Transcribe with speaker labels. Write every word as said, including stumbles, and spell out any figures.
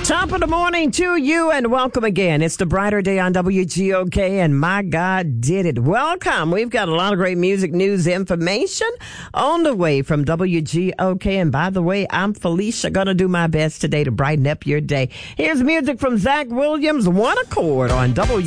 Speaker 1: Top of the morning to you and welcome again. It's the brighter day on W G O K and my God did it. Welcome. We've got a lot of great music, news, information on the way from W G O K. And by the way, I'm Felicia, going to do my best today to brighten up your day. Here's music from Zach Williams, One Accord on W